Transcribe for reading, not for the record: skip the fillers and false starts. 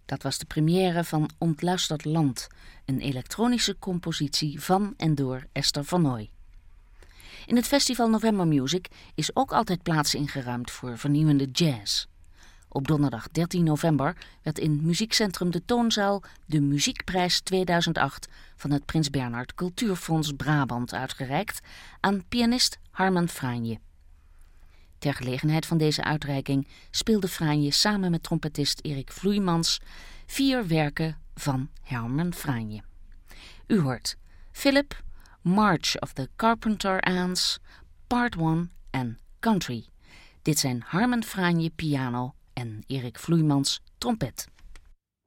Dat was de première van Ontluisterd Land, een elektronische compositie van en door Esther van Nooy. In het festival November Music is ook altijd plaats ingeruimd voor vernieuwende jazz. Op donderdag 13 november werd in Muziekcentrum De Toonzaal de Muziekprijs 2008 van het Prins Bernhard Cultuurfonds Brabant uitgereikt aan pianist Harmen Franje. Ter gelegenheid van deze uitreiking speelde Franje samen met trompetist Erik Vloeimans 4 werken van Harmen Franje. U hoort Philip, March of the Carpenter Ants, Part 1 en Country. Dit zijn Harmen Franje piano en Erik Vloeimans trompet.